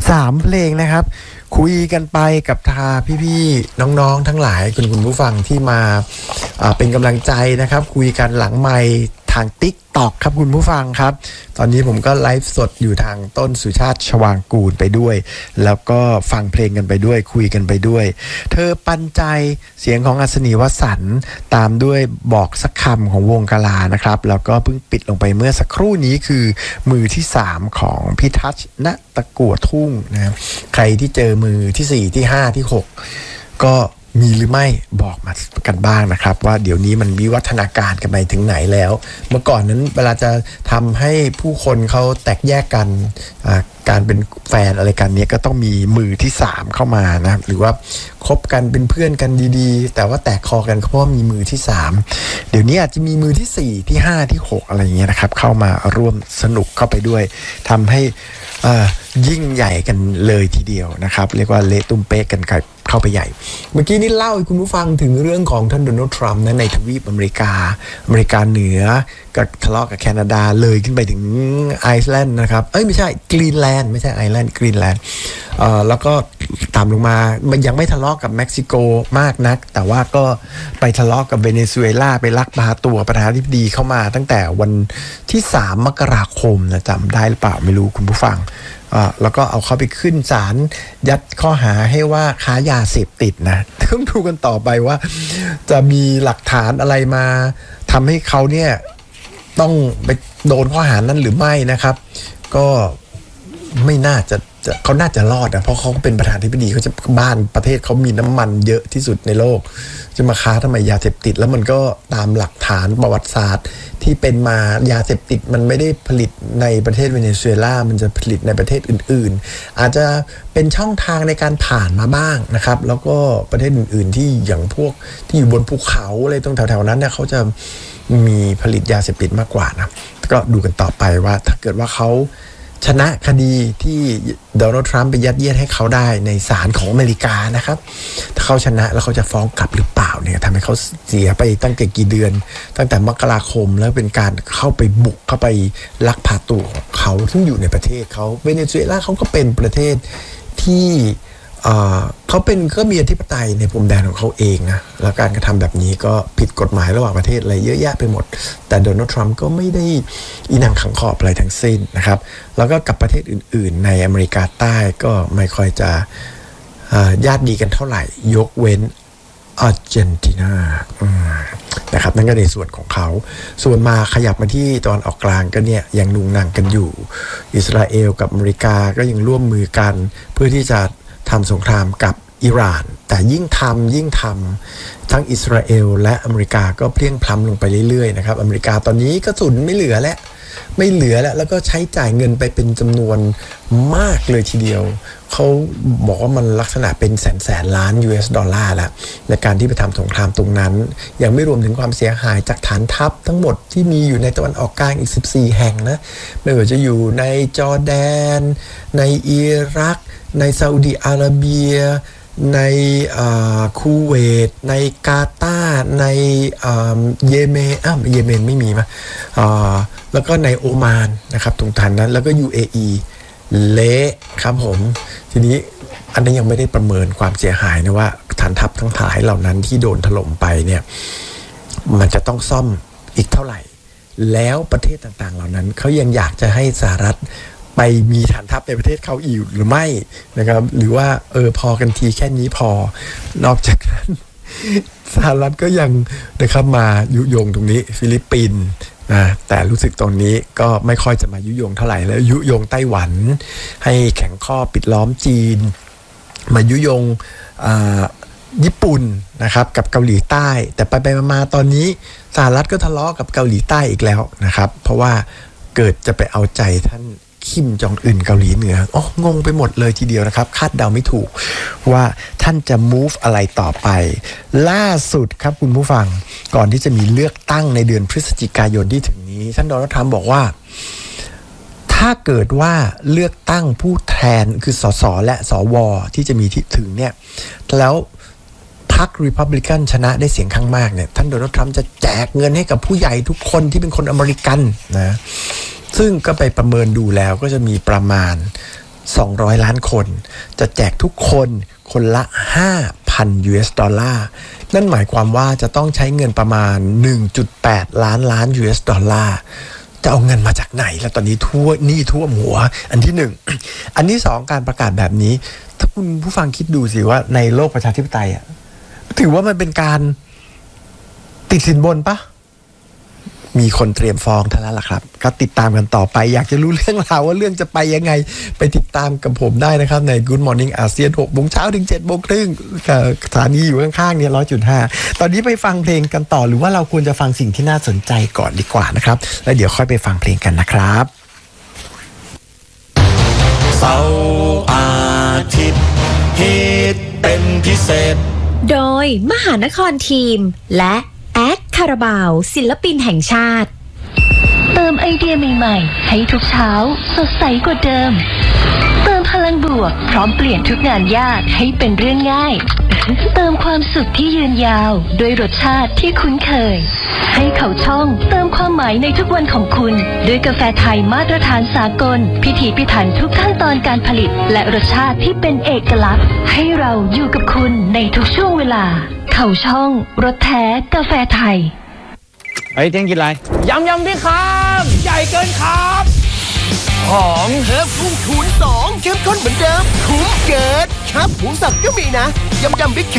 3เพลงนะครับคุยกันไปกับทาพี่ๆน้องๆทั้งหลายคุณผู้ฟังที่มาเป็นกำลังใจนะครับคุยกันหลังไมค์ทาง TikTok ครับคุณผู้ฟังครับตอนนี้ผมก็ไลฟ์สดอยู่ทางต้นสุชาติชวางกูลไปด้วยแล้วก็ฟังเพลงกันไปด้วยคุยกันไปด้วยเธอปันใจเสียงของอัศนีวสันต์ตามด้วยบอกสักคำของวงกาลานะครับแล้วก็เพิ่งปิดลงไปเมื่อสักครู่นี้คือมือที่3ของพี่ทัชณตะกั่วทุ่งนะใครที่เจอมือที่4ที่5ที่6ก็มีหรือไม่บอกมากันบ้างนะครับว่าเดี๋ยวนี้มันวิวัฒนาการกันไปถึงไหนแล้วเมื่อก่อนนั้นเวลาจะทำให้ผู้คนเขาแตกแยกกันการเป็นแฟนอะไรกันเนี้ยก็ต้องมีมือที่3เข้ามานะหรือว่าคบกันเป็นเพื่อนกันดีๆแต่ว่าแตกคอกันเพราะว่ามีมือที่3เดี๋ยวนี้อาจจะมีมือที่4ที่5ที่6อะไรอย่างเงี้ยนะครับเข้ามาร่วมสนุกเข้าไปด้วยทำให้ยิ่งใหญ่กันเลยทีเดียวนะครับเรียกว่าเละตุ้มเป๊ะกันเข้าไปใหญ่เมื่อกี้นี้เล่าให้คุณผู้ฟังถึงเรื่องของท่านโดนัลด์ทรัมป์ในทวีปอเมริกาเหนือกับทะเลาะกับแคนาดาเลยขึ้นไปถึงไอซ์แลนด์นะครับไม่ใช่กรีนแลนด์ไม่ใช่ไอซ์แลนด์กรีนแลนด์แล้วก็ตามลงมามันยังไม่ทะเลาะกับเม็กซิโกมากนักแต่ว่าก็ไปทะเลาะกับเวเนซุเอลาไปลักพาตัวประธานาธิบดีเข้ามาตั้งแต่วันที่3 มกราคมนะจำได้หรือเปล่าไม่รู้คุณผู้ฟังแล้วก็เอาเขาไปขึ้นศาลยัดข้อหาให้ว่าค้ายาเสพติดนะต้องดูกันต่อไปว่าจะมีหลักฐานอะไรมาทำให้เขาเนี่ยต้องไปโดนข้อหานั้นหรือไม่นะครับก็ไม่น่าจะเขาน่าจะรอดนะเพราะเขาเป็นประธานาธิบดีเขาจะบ้านประเทศเขามีน้ำมันเยอะที่สุดในโลกจะมาค้าทำไมยาเสพติดแล้วมันก็ตามหลักฐานประวัติศาสตร์ที่เป็นมายาเสพติดมันไม่ได้ผลิตในประเทศเวเนซุเอลามันจะผลิตในประเทศอื่นๆอาจจะเป็นช่องทางในการผ่านมาบ้างนะครับแล้วก็ประเทศอื่นๆที่อย่างพวกที่อยู่บนภูเขาอะไรตรงแถวๆนั้นเนี่ยเขาจะมีผลิตยาเสพติดมากกว่านะก็ดูกันต่อไปว่าถ้าเกิดว่าเขาชนะคดีที่โดนัลด์ทรัมป์ไปยัดเยียดให้เขาได้ในศาลของอเมริกานะครับถ้าเขาชนะแล้วเขาจะฟ้องกลับหรือเปล่าเนี่ยทำให้เขาเสียไปตั้งแต่กี่เดือนตั้งแต่มกราคมแล้วเป็นการเข้าไปบุกเข้าไปลักพาตัวเขาที่อยู่ในประเทศเขาเวเนซุเอลาเขาก็เป็นประเทศที่เขาก็มีอธิปไตยในพรมแดนของเขาเองนะแล้วการกระทำแบบนี้ก็ผิดกฎหมายระหว่างประเทศอะไรเยอะแยะไปหมดแต่โดนัลด์ทรัมป์ก็ไม่ได้อีหนังขังขอบอะไรทั้งสิ้นนะครับแล้วก็กับประเทศอื่นๆในอเมริกาใต้ก็ไม่ค่อยจะญาติดีกันเท่าไหร่ยกเว้นอาร์เจนตินานะครับนั่นก็ในส่วนของเขาส่วนมาขยับมาที่ตอนออกกลางก็เนี่ยยังนุ่งนังกันอยู่อิสราเอลกับอเมริกาก็ยังร่วมมือกันเพื่อที่จะทำสงครามกับอิหร่านแต่ยิ่งทำทั้งอิสราเอลและอเมริกาก็เพลียงพล้ำลงไปเรื่อยๆนะครับอเมริกาตอนนี้กระสุนไม่เหลือแล้วก็ใช้จ่ายเงินไปเป็นจำนวนมากเลยทีเดียวเขาบอกว่ามันลักษณะเป็นแสนล้าน US ดอลลาร์แล้วในการที่ไปทำสงครามตรงนั้นยังไม่รวมถึงความเสียหายจากฐานทัพทั้งหมดที่มีอยู่ในตะวันออกกลางอีก14แห่งนะไม่ว่าจะอยู่ในจอร์แดนในอิรักในซาอุดิอาระเบียในคูเวตในกาตาร์ในเยเมนไม่มีมั้ยแล้วก็ในโอมานนะครับตรงฐานนั้นแล้วก็ UAE เละครับผมทีนี้อันนี้ยังไม่ได้ประเมินความเสียหายนะว่าฐานทัพทั้งหลายเหล่านั้นที่โดนถล่มไปเนี่ยมันจะต้องซ่อมอีกเท่าไหร่แล้วประเทศต่างๆเหล่านั้นเขายังอยากจะให้สหรัฐไปมีฐานทัพในประเทศเขาอีกหรือไม่นะครับหรือว่าพอกันทีแค่นี้พอนอกจากนั้นสหรัฐก็ยังนะครับมายุยงตรงนี้ฟิลิปปินส์นะแต่รู้สึกตรงนี้ก็ไม่ค่อยจะมายุยงเท่าไหร่แล้วยุยงไต้หวันให้แข็งข้อปิดล้อมจีนมายุยงญี่ปุ่นนะครับกับเกาหลีใต้แต่ไปมาตอนนี้สหรัฐก็ทะเลาะกับเกาหลีใต้อีกแล้วนะครับเพราะว่าเกิดจะไปเอาใจท่านคิมจองอึนเกาหลีเหนืองงไปหมดเลยทีเดียวนะครับคาดเดาไม่ถูกว่าท่านจะ move อะไรต่อไปล่าสุดครับคุณผู้ฟังก่อนที่จะมีเลือกตั้งในเดือนพฤศจิกายนที่ถึงนี้ท่านโดนัลด์ทรัมป์บอกว่าถ้าเกิดว่าเลือกตั้งผู้แทนคือสสและสวที่จะมีที่ถึงเนี่ยแล้วพรรครีพับลิกันชนะได้เสียงข้างมากเนี่ยท่านโดนัลด์ทรัมป์จะแจกเงินให้กับผู้ใหญ่ทุกคนที่เป็นคนอเมริกันนะซึ่งก็ไปประเมินดูแล้วก็จะมีประมาณ 200 ล้านคนจะแจกทุกคนคนละ 5,000 US ดอลลาร์นั่นหมายความว่าจะต้องใช้เงินประมาณ 1.8 ล้าน US ดอลลาร์จะเอาเงินมาจากไหนแล้วตอนนี้ทั่วหัวอันที่หนึ่ง อันที่สองการประกาศแบบนี้ถ้าคุณผู้ฟังคิดดูสิว่าในโลกประชาธิปไตยอ่ะถือว่ามันเป็นการติดสินบนปะมีคนเตรียมฟ้องท่านแล้วล่ะครับก็ติดตามกันต่อไปอยากจะรู้เรื่องราวว่าเรื่องจะไปยังไงไปติดตามกับผมได้นะครับใน Good Morning อาเซียน 6 โมงเช้าถึง 7 โมงครึ่งสถานีอยู่ข้างๆเนี่ย 100.5 ตอนนี้ไปฟังเพลงกันต่อหรือว่าเราควรจะฟังสิ่งที่น่าสนใจก่อนดีกว่านะครับแล้วเดี๋ยวค่อยไปฟังเพลงกันนะครับเสาร์อาทิตย์ฮิตเป็นพิเศษโดยมหานครทีมและแอดคาราบาวศิลปินแห่งชาติเติมไอเดียใหม่ๆให้ทุกเช้าสดใสกว่าเดิมเติมพลังบวกพร้อมเปลี่ยนทุกงานยากให้เป็นเรื่องง่ายเติมความสุขที่ยืนยาวด้วยรสชาติที่คุ้นเคยให้เขาช่องเติมความหมายในทุกวันของคุณด้วยกาแฟไทยมาตรฐานสากลพิถีพิถันทุกขั้นตอนการผลิตและรสชาติที่เป็นเอกลักษณ์ให้เราอยู่กับคุณในทุกช่วงเวลาเขาช่องรสแท้กาแฟไทยเฮ้ยเที่ยงกินอะไรยำพี่ครับใหญ่เกินครับหอมเพิ่มพุ่งคูณ2เข้มข้นเหมือนเดิมคุ้มเกินครับหมูสับก็มีนะยำบิ๊กแค